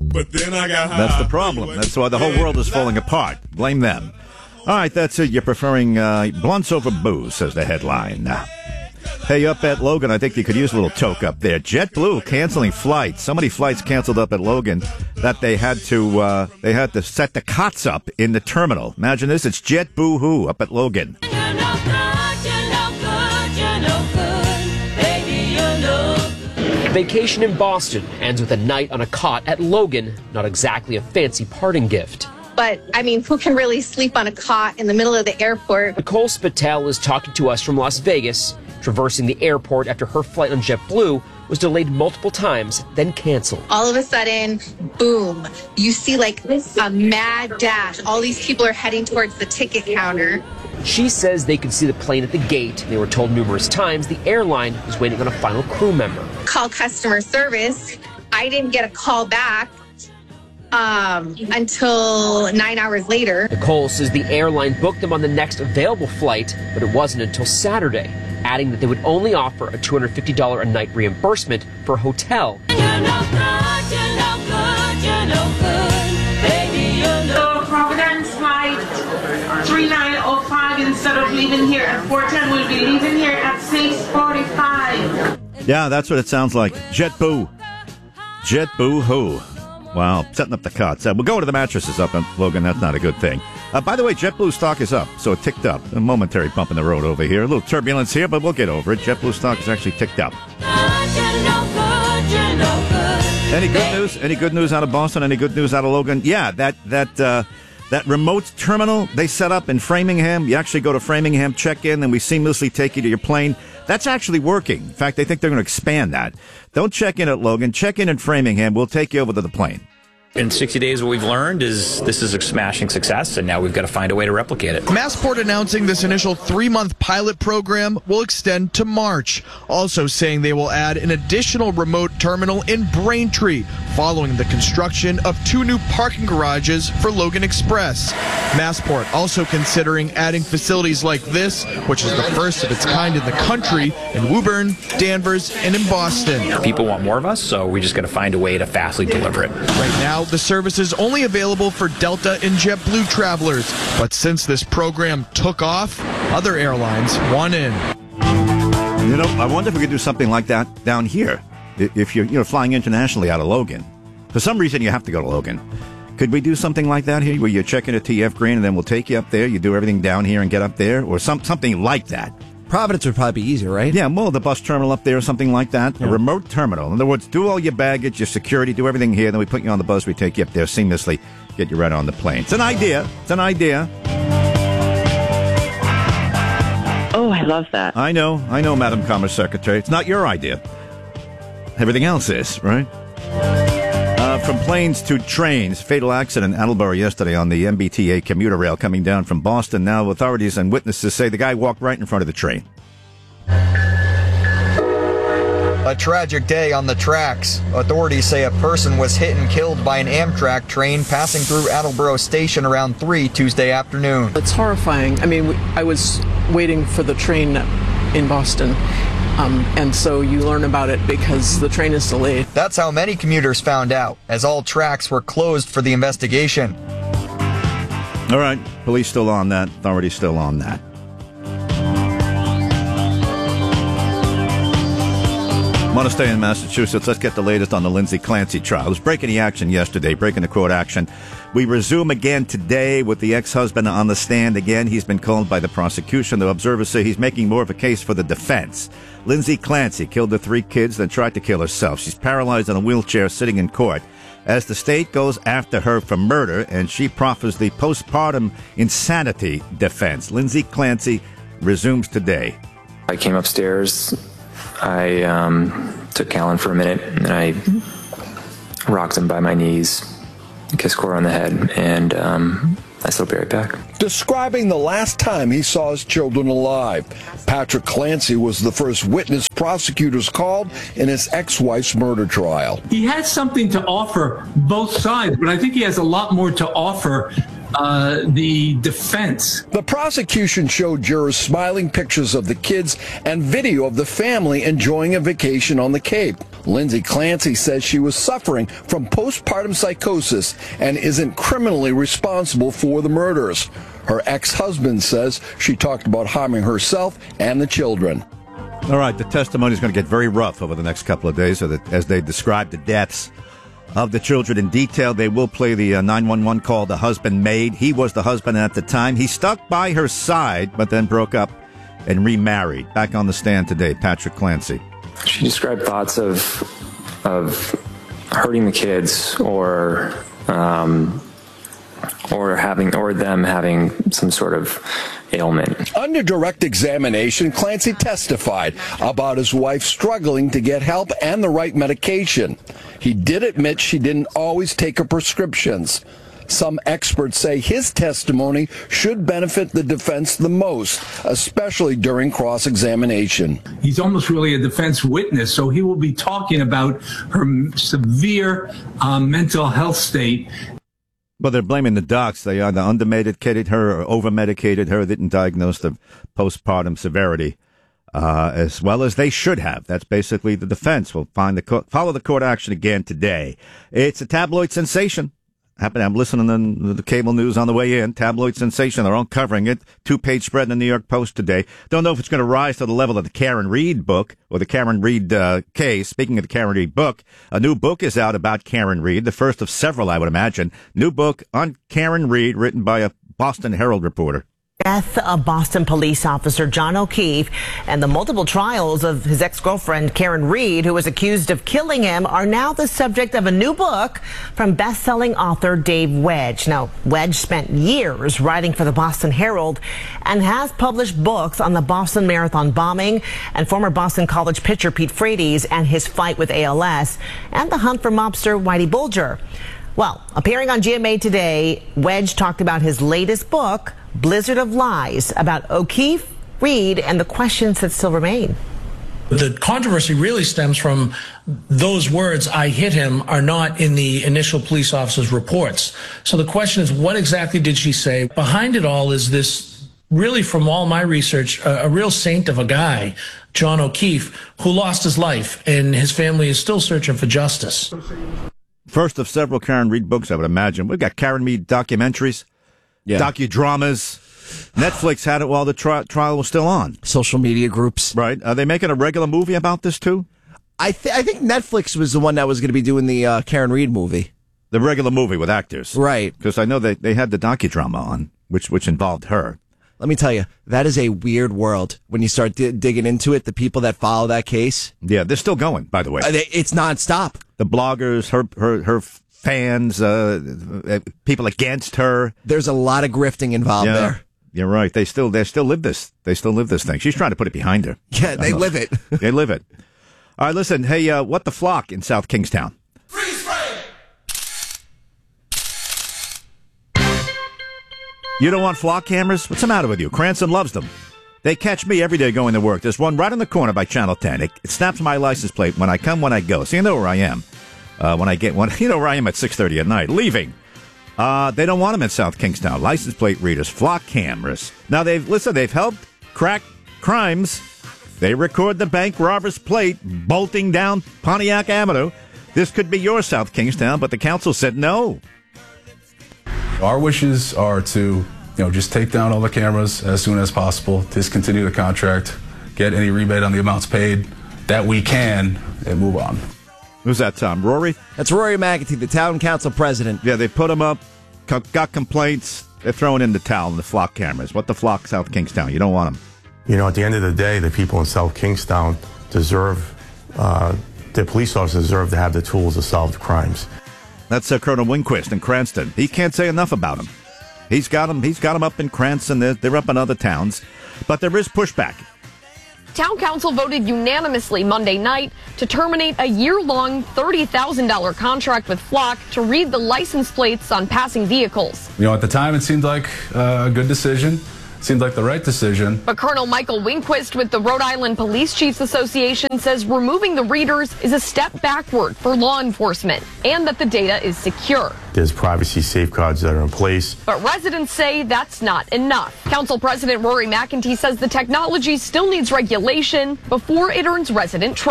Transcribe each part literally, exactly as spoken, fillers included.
But then I got high. That's the problem. That's why the whole world is falling apart. Blame them. All right, that's it. You're preferring uh, blunts over booze, says the headline. Hey, up at Logan, I think you could use a little toke up there. JetBlue canceling flights. So many flights canceled up at Logan that they had to uh, they had to set the cots up in the terminal. Imagine this. It's JetBoo-hoo up at Logan. Vacation in Boston ends with a night on a cot at Logan. Not exactly a fancy parting gift. But, I mean, who can really sleep on a cot in the middle of the airport? Nicole Spitell is talking to us from Las Vegas, traversing the airport after her flight on JetBlue was delayed multiple times, then canceled. All of a sudden, boom, you see like a mad dash. All these people are heading towards the ticket counter. She says they could see the plane at the gate. They were told numerous times the airline was waiting on a final crew member. Call customer service. I didn't get a call back um, until nine hours later. Nicole says the airline booked them on the next available flight, but it wasn't until Saturday, adding that they would only offer a two hundred fifty dollars a night reimbursement for a hotel. So Providence flight three nine oh five, instead of leaving here at four ten, we'll be leaving here at six forty-five. Yeah, that's what it sounds like. JetBoo. JetBoo-hoo. Wow, setting up the cots. Uh, we'll go to the mattresses up in Logan. That's not a good thing. Uh, by the way, JetBlue stock is up, so it ticked up. A momentary bump in the road over here. A little turbulence here, but we'll get over it. JetBlue stock is actually ticked up. Any good news? Any good news out of Boston? Any good news out of Logan? Yeah, that that uh, that remote terminal they set up in Framingham. You actually go to Framingham, check in, and we seamlessly take you to your plane. That's actually working. In fact, I think they're going to expand that. Don't check in at Logan. Check in at Framingham. We'll take you over to the plane. In sixty days, what we've learned is this is a smashing success, and now we've got to find a way to replicate it. Massport announcing this initial three-month pilot program will extend to March, also saying they will add an additional remote terminal in Braintree, following the construction of two new parking garages for Logan Express. Massport also considering adding facilities like this, which is the first of its kind in the country, in Woburn, Danvers, and in Boston. People want more of us, so we just got to find a way to fastly deliver it. Right now, the service is only available for Delta and JetBlue travelers, but since this program took off, other airlines want in. You know, I wonder if we could do something like that down here. If you're, you know, flying internationally out of Logan, for some reason you have to go to Logan. Could we do something like that here, where you check in at T F Green and then we'll take you up there? You do everything down here and get up there, or some something like that. Providence would probably be easier, right? Yeah, well, the bus terminal up there or something like that. Yeah. A remote terminal. In other words, do all your baggage, your security, do everything here. Then we put you on the bus. We take you up there seamlessly, get you right on the plane. It's an idea. It's an idea. Oh, I love that. I know. I know, Madam Commerce Secretary. It's not your idea. Everything else is, right? Uh, from planes to trains, fatal accident in Attleboro yesterday on the M B T A commuter rail coming down from Boston. Now authorities and witnesses say the guy walked right in front of the train. A tragic day on the tracks. Authorities say a person was hit and killed by an Amtrak train passing through Attleboro Station around three Tuesday afternoon. It's horrifying. I mean, I was waiting for the train in Boston. Um, and so you learn about it because the train is delayed. That's how many commuters found out, as all tracks were closed for the investigation. All right, police still on that. Authorities still on that. Want to stay in Massachusetts? Let's get the latest on the Lindsay Clancy trial. It was breaking the action yesterday, breaking the court action. We resume again today with the ex-husband on the stand again. He's been called by the prosecution. The observers say he's making more of a case for the defense. Lindsay Clancy killed the three kids, then tried to kill herself. She's paralyzed in a wheelchair sitting in court as the state goes after her for murder, and she proffers the postpartum insanity defense. Lindsay Clancy resumes today. I came upstairs. I um, took Callan for a minute, and I rocked him by my knees, kissed Cora on the head, and um, I said, I'll be right back. Describing the last time he saw his children alive, Patrick Clancy was the first witness prosecutors called in his ex-wife's murder trial. He has something to offer both sides, but I think he has a lot more to offer Uh, the defense. The prosecution showed jurors smiling pictures of the kids and video of the family enjoying a vacation on the Cape. Lindsay Clancy says she was suffering from postpartum psychosis and isn't criminally responsible for the murders. Her ex-husband says she talked about harming herself and the children. All right, the testimony is going to get very rough over the next couple of days as they describe the deaths of the children in detail. They will play the uh, nine one one call the husband made. He was the husband at the time. He stuck by her side, but then broke up and remarried. Back on the stand today, Patrick Clancy. She described thoughts of of hurting the kids or um, or having or them having some sort of ailment. Under direct examination, Clancy testified about his wife struggling to get help and the right medication. He did admit she didn't always take her prescriptions. Some experts say his testimony should benefit the defense the most, especially during cross-examination. He's almost really a defense witness, so he will be talking about her severe uh, mental health state. Well, they're blaming the docs. They either undermedicated her or over-medicated her, didn't diagnose the postpartum severity uh, as well as they should have. That's basically the defense. We'll find the co- follow the court action again today. It's a tabloid sensation. Happen, I'm listening to the cable news on the way in. Tabloid sensation. They're all covering it. Two-page spread in the New York Post today. Don't know if it's going to rise to the level of the Karen Read book or the Karen Read uh, case. Speaking of the Karen Read book, a new book is out about Karen Read, the first of several, I would imagine. New book on Karen Read, written by a Boston Herald reporter. Death of Boston police officer John O'Keefe and the multiple trials of his ex-girlfriend Karen Read, who was accused of killing him, are now the subject of a new book from best-selling author Dave Wedge. Now, Wedge spent years writing for the Boston Herald and has published books on the Boston Marathon bombing and former Boston College pitcher Pete Frates and his fight with A L S and the hunt for mobster Whitey Bulger. Well, appearing on G M A today, Wedge talked about his latest book, Blizzard of Lies, about O'Keefe, Read, and the questions that still remain. The controversy really stems from those words, I hit him, are not in the initial police officer's reports. So the question is, what exactly did she say? Behind it all is this, really from all my research, a, a real saint of a guy, John O'Keefe, who lost his life, and his family is still searching for justice. First of several Karen Read books, I would imagine. We've got Karen Read documentaries, yeah. docudramas. Netflix had it while the tri- trial was still on. Social media groups. Right. Are they making a regular movie about this, too? I, th- I think Netflix was the one that was going to be doing the uh, Karen Read movie. The regular movie with actors. Right. Because I know they, they had the docudrama on, which which involved her. Let me tell you, that is a weird world when you start di- digging into it. The people that follow that case. Yeah, they're still going, by the way. Uh, they, it's nonstop. The bloggers, her her her fans, uh, people against her. There's a lot of grifting involved yeah, there. You're right. They still they still live this. They still live this thing. She's trying to put it behind her. Yeah, they live it. They live it. All right, listen. Hey, uh, what the flock in South Kingstown? You don't want flock cameras? What's the matter with you? Cranston loves them. They catch me every day going to work. There's one right in the corner by Channel ten. It, it snaps my license plate when I come, when I go. So you know where I am. Uh, when I get one, you know where I am at six thirty at night, leaving. Uh, they don't want them in South Kingstown. License plate readers, flock cameras. Now, they've, listen, they've helped crack crimes. They record the bank robber's plate bolting down Pontiac Avenue. This could be your South Kingstown, but the council said no. Our wishes are to, you know, just take down all the cameras as soon as possible, discontinue the contract, get any rebate on the amounts paid that we can, and move on. Who's that, Tom? Rory? That's Rory McAtee, the town council president. Yeah, they put him up, got complaints. They're throwing in the towel, the flock cameras. What the flock, South Kingstown? You don't want them. You know, at the end of the day, the people in South Kingstown deserve, uh, the police officers deserve to have the tools to solve crimes. That's uh, Colonel Winquist in Cranston. He can't say enough about him. He's got him. He's got him up in Cranston. They're, they're up in other towns, but there is pushback. Town council voted unanimously Monday night to terminate a year-long thirty thousand dollars contract with Flock to read the license plates on passing vehicles. You know, at the time, it seemed like uh, a good decision. Seemed like the right decision. But Colonel Michael Winquist with the Rhode Island Police Chiefs Association says removing the readers is a step backward for law enforcement and that the data is secure. There's privacy safeguards that are in place. But residents say that's not enough. Council President Rory McAtee says the technology still needs regulation before it earns resident trust.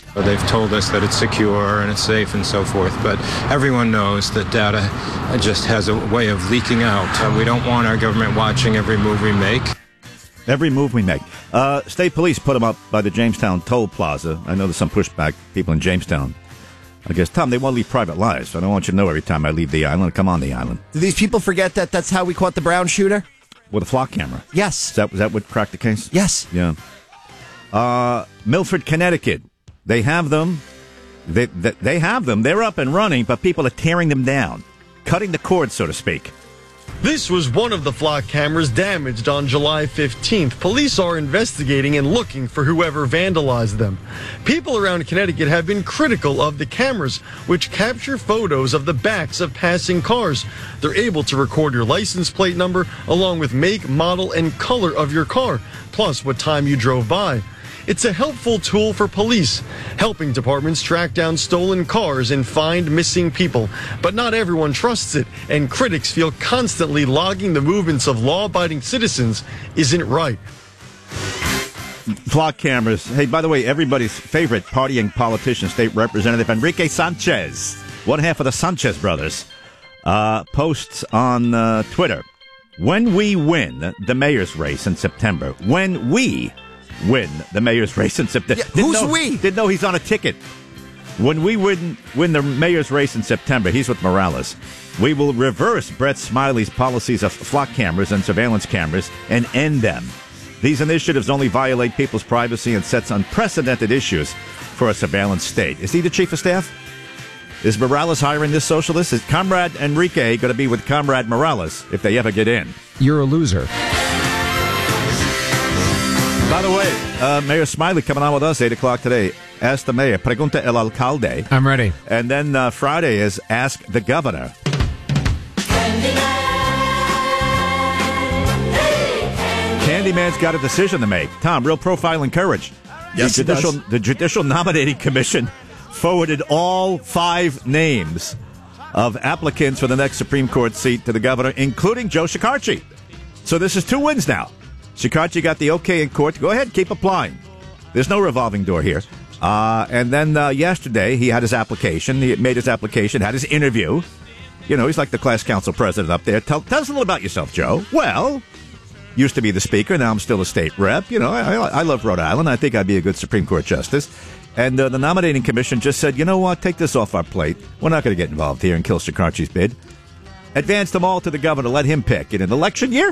They've told us that it's secure and it's safe and so forth, but everyone knows that data just has a way of leaking out. Uh, we don't want our government watching every move we make. Every move we make. Uh, state police put them up by the Jamestown Toll Plaza. I know there's some pushback. People in Jamestown. I guess, Tom, they want to leave private lives. So I don't want you to know every time I leave the island, come on the island. Do these people forget that that's how we caught the Brown shooter? With a flock camera. Yes. Is that, is that what cracked the case? Yes. Yeah. Uh, Milford, Connecticut. They have them. They, they, they have them. They're up and running, but people are tearing them down. Cutting the cord, so to speak. This was one of the flock cameras damaged on July fifteenth. Police are investigating and looking for whoever vandalized them. People around Connecticut have been critical of the cameras, which capture photos of the backs of passing cars. They're able to record your license plate number along with make, model, and color of your car, plus what time you drove by. It's a helpful tool for police, helping departments track down stolen cars and find missing people. But not everyone trusts it, and critics feel constantly logging the movements of law-abiding citizens isn't right. Flock cameras. Hey, by the way, everybody's favorite partying politician, State Representative Enrique Sanchez, one half of the Sanchez brothers, uh, posts on uh, Twitter, when we win the mayor's race in September, when we win the mayor's race in September. Yeah, who's know, we? Didn't know he's on a ticket. When we win, win the mayor's race in September, he's with Morales. We will reverse Brett Smiley's policies of flock cameras and surveillance cameras and end them. These initiatives only violate people's privacy and sets unprecedented issues for a surveillance state. Is he the chief of staff? Is Morales hiring this socialist? Is Comrade Enrique going to be with Comrade Morales if they ever get in? You're a loser. By the way, uh, Mayor Smiley coming on with us, eight o'clock today. Ask the mayor. Pregunta el alcalde. I'm ready. And then uh, Friday is Ask the Governor. Candyman's got a decision to make. Tom, real profile and courage. Yes, the it judicial, does. the Judicial Nominating Commission forwarded all five names of applicants for the next Supreme Court seat to the governor, including Joe Shekarchi. So this is two wins now. Shekarchi got the okay in court. Go ahead, keep applying. There's no revolving door here. Uh, and then uh, yesterday, he had his application. He made his application, had his interview. You know, he's like the class council president up there. Tell, tell us a little about yourself, Joe. Well, used to be the speaker. Now I'm still a state rep. You know, I, I, I love Rhode Island. I think I'd be a good Supreme Court justice. And uh, the nominating commission just said, you know what, take this off our plate. We're not going to get involved here and kill Shekarchi's bid. Advance them all to the governor. Let him pick. In an election year?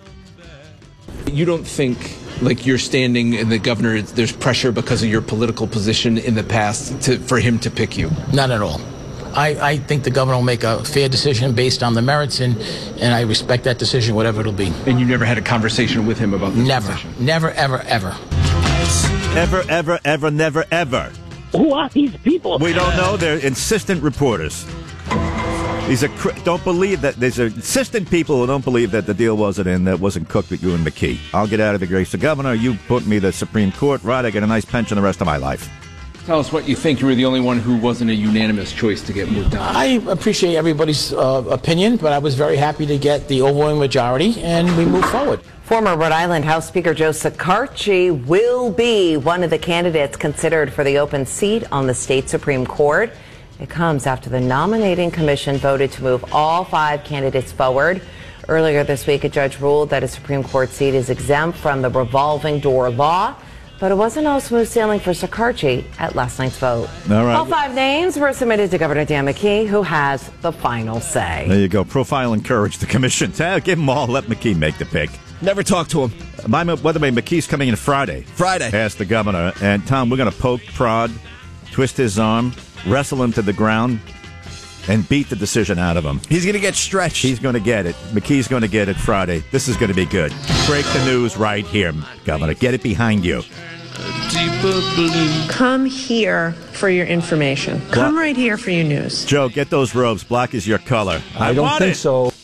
You don't think, like, you're standing in the governor, there's pressure because of your political position in the past to, for him to pick you? Not at all. I, I think the governor will make a fair decision based on the merits, and, and I respect that decision, whatever it'll be. And you never had a conversation with him about this Never. position? Never, ever, ever. Ever, ever, ever, never, ever. Who are these people? We don't know. They're insistent reporters. These are cr- don't believe that. There's insistent people who don't believe that the deal wasn't in, that wasn't cooked with you and McKee. I'll get out of the grace of governor. You put me the Supreme Court. Right, I get a nice pension the rest of my life. Tell us what you think. You were the only one who wasn't a unanimous choice to get moved on. I appreciate everybody's uh, opinion, but I was very happy to get the overwhelming majority, and we move forward. Former Rhode Island House Speaker Joe Shekarchi will be one of the candidates considered for the open seat on the state Supreme Court. It comes after the nominating commission voted to move all five candidates forward. Earlier this week, a judge ruled that a Supreme Court seat is exempt from the revolving door law. But it wasn't all smooth sailing for Shekarchi at last night's vote. All right. All five names were submitted to Governor Dan McKee, who has the final say. There you go. Profile and courage the commission. Give them all. Let McKee make the pick. Never talk to him. By the way, McKee's coming in Friday. Friday. Ask the governor. And, Tom, we're going to poke, prod, twist his arm, wrestle him to the ground, and beat the decision out of him. He's going to get stretched. He's going to get it. McKee's going to get it Friday. This is going to be good. Break the news right here, Governor. Get it behind you. Come here for your information. Come What? right here for your news. Joe, get those robes. Black is your color. I, I don't want think it. so.